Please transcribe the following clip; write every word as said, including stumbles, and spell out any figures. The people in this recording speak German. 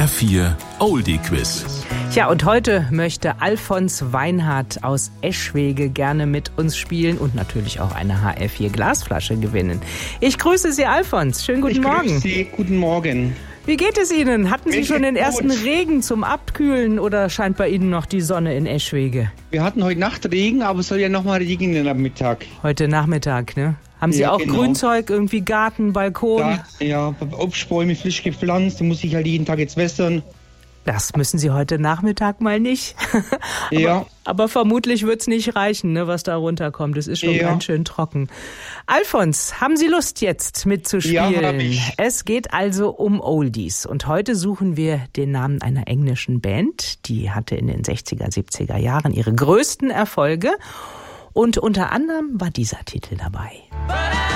H R vier Oldie Quiz. Ja, und heute möchte Alfons Weinhardt aus Eschwege gerne mit uns spielen und natürlich auch eine H R vier Glasflasche gewinnen. Ich grüße Sie, Alfons. Schönen guten ich Morgen. Grüße Sie. Guten Morgen. Wie geht es Ihnen? Hatten Sie Mir schon den geht's ersten gut. Regen zum Abkühlen oder scheint bei Ihnen noch die Sonne in Eschwege? Wir hatten heute Nacht Regen, aber es soll ja nochmal regnen am Mittag. Heute Nachmittag, ne? Haben Sie Ja, auch genau. Grünzeug, irgendwie Garten, Balkon? Ja, ja, Obstbäume frisch gepflanzt, die muss ich halt jeden Tag jetzt wässern. Das müssen Sie heute Nachmittag mal nicht. aber, Ja. aber vermutlich wird's nicht reichen, ne, was da runterkommt. Es ist schon Ja. ganz schön trocken. Alfons, haben Sie Lust jetzt mitzuspielen? Ja, hab ich. Es geht also um Oldies. Und heute suchen wir den Namen einer englischen Band. Die hatte in den sechziger, siebziger Jahren ihre größten Erfolge. Und unter anderem war dieser Titel dabei.